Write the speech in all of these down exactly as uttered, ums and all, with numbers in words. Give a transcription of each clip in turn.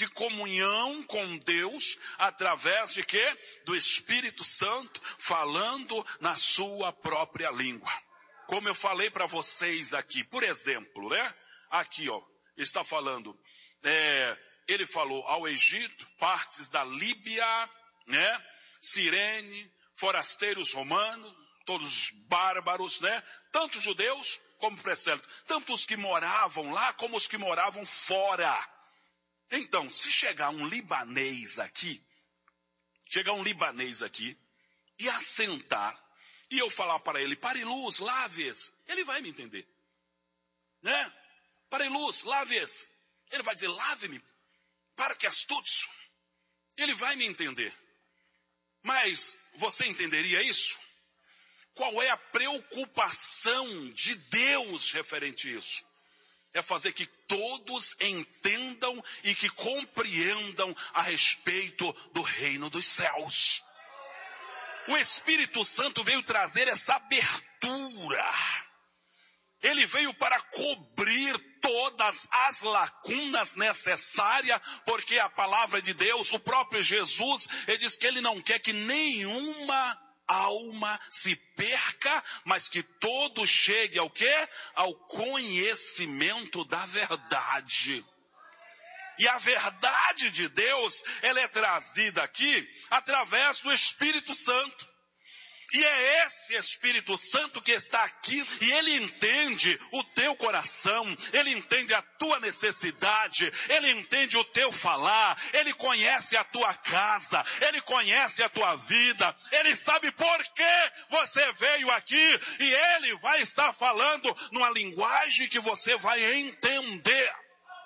de comunhão com Deus, através de quê? Do Espírito Santo, falando na sua própria língua. Como eu falei para vocês aqui, por exemplo, né? Aqui, ó, está falando, é, ele falou ao Egito, partes da Líbia, né? Cirene, forasteiros romanos, todos bárbaros, né? Tanto judeus como presélito, tanto os que moravam lá como os que moravam fora. Então, se chegar um libanês aqui, chegar um libanês aqui e assentar, e eu falar para ele, Pariluz, Lávies, ele vai me entender. Né? Pariluz, Lávies, ele vai dizer, lave-me, para que astutos. Ele vai me entender. Mas você entenderia isso? Qual é a preocupação de Deus referente a isso? É fazer que todos entendam e que compreendam a respeito do reino dos céus. O Espírito Santo veio trazer essa abertura. Ele veio para cobrir todas as lacunas necessárias, porque a palavra de Deus, o próprio Jesus, ele diz que ele não quer que nenhuma alma se perca, mas que todo chegue ao quê? Ao conhecimento da verdade. E a verdade de Deus, ela é trazida aqui através do Espírito Santo. E é esse Espírito Santo que está aqui, e ele entende o teu coração, ele entende a tua necessidade, ele entende o teu falar, ele conhece a tua casa, ele conhece a tua vida, ele sabe por que você veio aqui, e ele vai estar falando numa linguagem que você vai entender.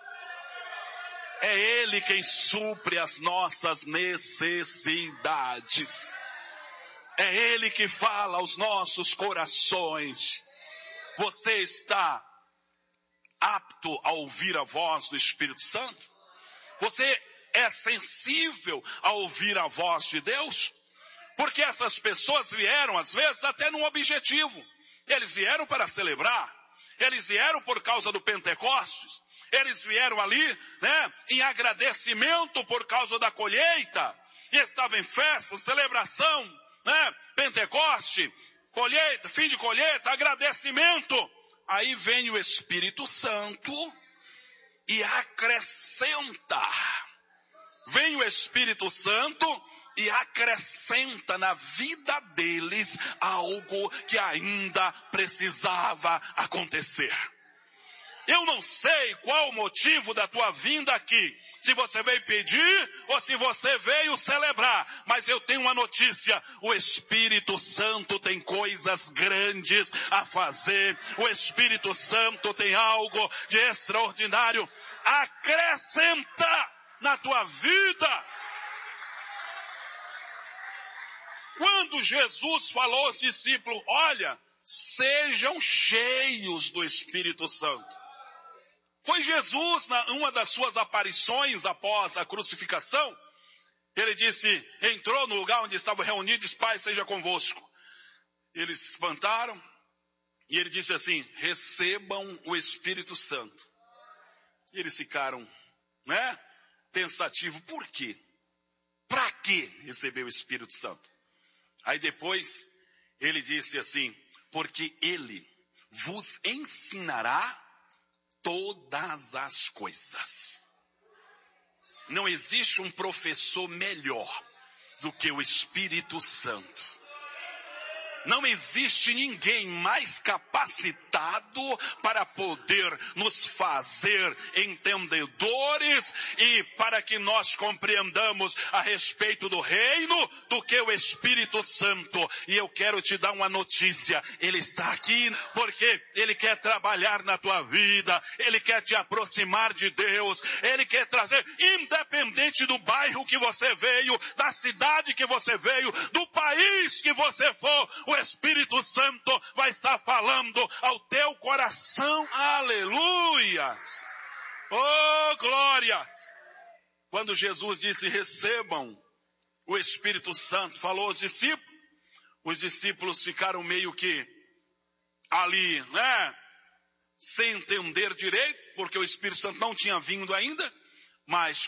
É ele quem supre as nossas necessidades. É ele que fala aos nossos corações. Você está apto a ouvir a voz do Espírito Santo? Você é sensível a ouvir a voz de Deus? Porque essas pessoas vieram, às vezes, até num objetivo. Eles vieram para celebrar. Eles vieram por causa do Pentecostes. Eles vieram ali, né, em agradecimento por causa da colheita. E estavam em festa, celebração, né, Pentecoste, colheita, fim de colheita, agradecimento. Aí vem o Espírito Santo e acrescenta. Vem o Espírito Santo e acrescenta na vida deles algo que ainda precisava acontecer. Eu não sei qual o motivo da tua vinda aqui. Se você veio pedir ou se você veio celebrar. Mas eu tenho uma notícia. O Espírito Santo tem coisas grandes a fazer. O Espírito Santo tem algo de extraordinário. Acrescenta na tua vida. Quando Jesus falou aos discípulos, olha, sejam cheios do Espírito Santo. Foi Jesus, na uma das suas aparições após a crucificação, ele disse, entrou no lugar onde estavam reunidos, Pai, seja convosco. Eles se espantaram e ele disse assim, recebam o Espírito Santo. E eles ficaram, né, pensativos, por quê? Para que receber o Espírito Santo? Aí depois ele disse assim, porque ele vos ensinará todas as coisas. Não existe um professor melhor do que o Espírito Santo. Não existe ninguém mais capacitado para poder nos fazer entendedores e para que nós compreendamos a respeito do reino do que o Espírito Santo. E eu quero te dar uma notícia. Ele está aqui porque ele quer trabalhar na tua vida. Ele quer te aproximar de Deus. Ele quer trazer, independente do bairro que você veio, da cidade que você veio, do país que você for, o Espírito Santo vai estar falando ao teu coração. Aleluias! Oh, glórias! Quando Jesus disse, recebam o Espírito Santo, falou aos discípulos, os discípulos ficaram meio que ali, né? Sem entender direito, porque o Espírito Santo não tinha vindo ainda, mas